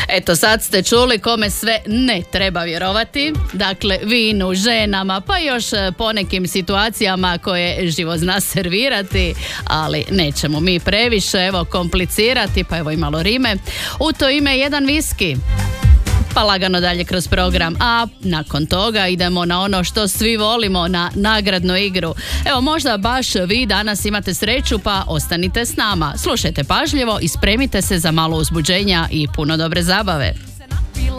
Eto, sad ste čuli kome sve ne treba vjerovati. Dakle, vinu, ženama, pa još ponekim situacijama koje živo zna servirati, ali nećemo mi previše, evo, komplicirati, pa evo i malo rime. U to ime jedan viski. Pa lagano dalje kroz program, a nakon toga idemo na ono što svi volimo, na nagradnu igru. Evo, možda baš vi danas imate sreću, pa ostanite s nama. Slušajte pažljivo i spremite se za malo uzbuđenja i puno dobre zabave.